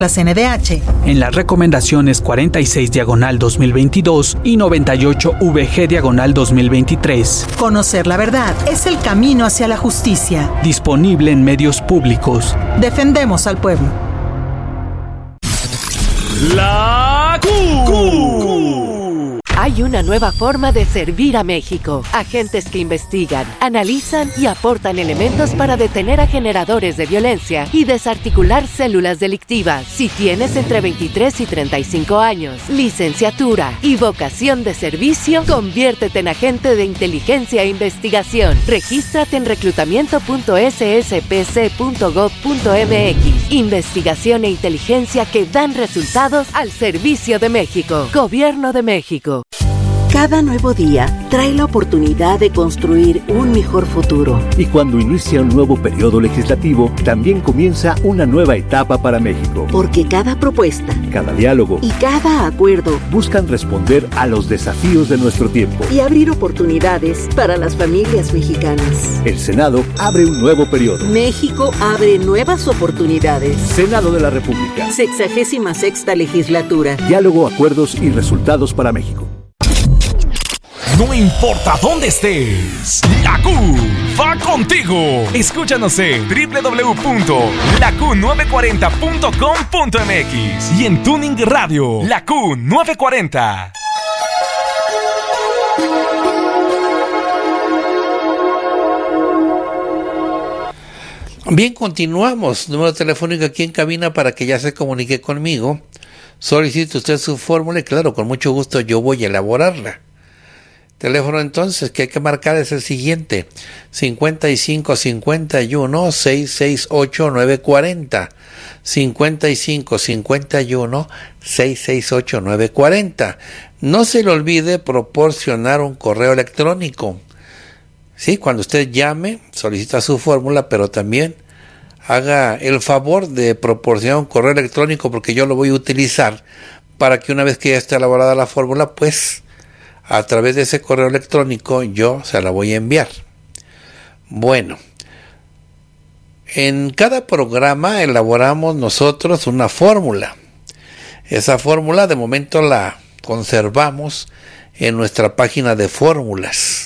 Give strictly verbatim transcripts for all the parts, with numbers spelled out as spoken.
La C N D H. En las recomendaciones cuarenta y seis diagonal dos mil veintidós y noventa y ocho V G diagonal dos mil veintitrés. Conocer la verdad es el camino hacia la justicia. Disponible en medios públicos. Defendemos al pueblo. La Q. Hay una nueva forma de servir a México. Agentes que investigan, analizan y aportan elementos para detener a generadores de violencia y desarticular células delictivas. Si tienes entre veintitrés y treinta y cinco años, licenciatura y vocación de servicio, conviértete en agente de inteligencia e investigación. Regístrate en reclutamiento punto s s p c punto gov punto m x. Investigación e inteligencia que dan resultados al servicio de México. Gobierno de México. Cada nuevo día trae la oportunidad de construir un mejor futuro. Y cuando inicia un nuevo periodo legislativo, también comienza una nueva etapa para México. Porque cada propuesta, cada diálogo y cada acuerdo buscan responder a los desafíos de nuestro tiempo y abrir oportunidades para las familias mexicanas. El Senado abre un nuevo periodo. México abre nuevas oportunidades. Senado de la República. Sexagésima sexta legislatura. Diálogo, acuerdos y resultados para México. No importa dónde estés, la Q va contigo. Escúchanos en doble u doble u doble u punto la q nueve cuarenta punto com punto m x y en Tuning Radio, la Q nueve cuarenta. Bien, continuamos. Número telefónico aquí en cabina para que ya se comunique conmigo. Solicite usted su fórmula y claro, con mucho gusto yo voy a elaborarla. Teléfono entonces que hay que marcar es el siguiente: cincuenta y cinco cincuenta y uno seiscientos sesenta y ocho nueve cuarenta, cincuenta y cinco cincuenta y uno seiscientos sesenta y ocho nueve cuarenta. No se le olvide proporcionar un correo electrónico. Sí, cuando usted llame, solicita su fórmula, pero también haga el favor de proporcionar un correo electrónico porque yo lo voy a utilizar para que una vez que ya esté elaborada la fórmula, pues a través de ese correo electrónico yo se la voy a enviar. Bueno, en cada programa elaboramos nosotros una fórmula. Esa fórmula de momento la conservamos en nuestra página de fórmulas.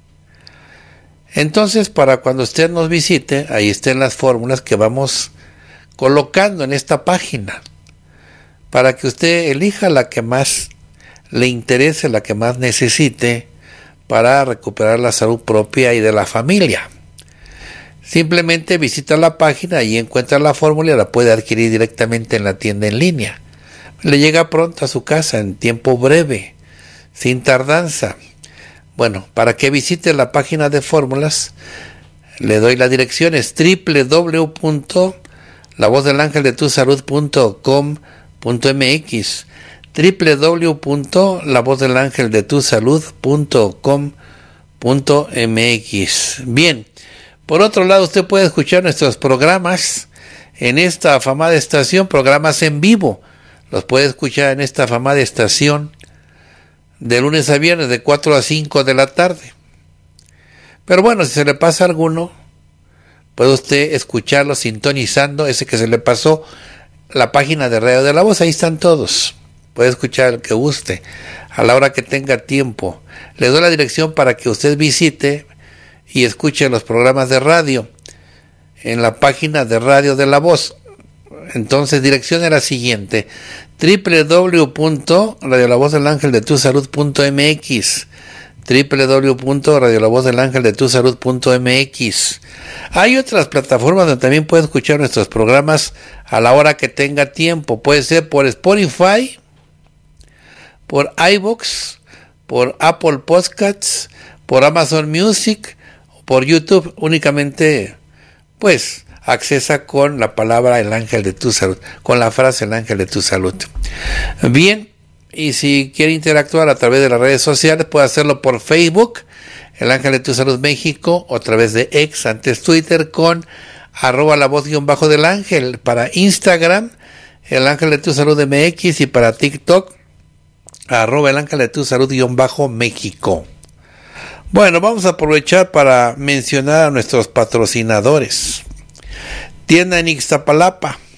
Entonces, para cuando usted nos visite, ahí estén las fórmulas que vamos colocando en esta página, para que usted elija la que más le interese, la que más necesite para recuperar la salud propia y de la familia. Simplemente visita la página y encuentra la fórmula y la puede adquirir directamente en la tienda en línea. Le llega pronto a su casa en tiempo breve, sin tardanza. Bueno, para que visite la página de fórmulas, le doy la dirección, es doble u doble u doble u punto la voz del ángel de tu salud punto com punto m x, doble u doble u doble u punto la voz del ángel de tu salud punto com punto m x. Bien, por otro lado, usted puede escuchar nuestros programas en esta afamada estación, programas en vivo. Los puede escuchar en esta afamada estación de lunes a viernes de cuatro a cinco de la tarde. Pero bueno, si se le pasa alguno, puede usted escucharlo sintonizando ese que se le pasó, la página de Radio de la Voz. Ahí están todos. Puede escuchar el que guste, a la hora que tenga tiempo. Le doy la dirección para que usted visite y escuche los programas de radio en la página de Radio de la Voz. Entonces, dirección es la siguiente: doble u doble u doble u punto radio la voz del ángel de tu salud punto m x, doble u doble u doble u punto radio la voz del ángel de tu salud punto m x. Hay otras plataformas donde también puede escuchar nuestros programas a la hora que tenga tiempo. Puede ser por Spotify, por iVoox, por Apple Podcasts, por Amazon Music, por YouTube. Únicamente, pues, accesa con la palabra el ángel de tu salud, con la frase el ángel de tu salud. Bien, y si quiere interactuar a través de las redes sociales, puede hacerlo por Facebook, el ángel de tu salud México, o a través de X, antes Twitter, con arroba la voz guión bajo del ángel. Para Instagram, el ángel de tu salud M X, y para TikTok, arroba el ángel de tu salud guión bajo México. Bueno, vamos a aprovechar para mencionar a nuestros patrocinadores. Tienda en Ixtapalapa,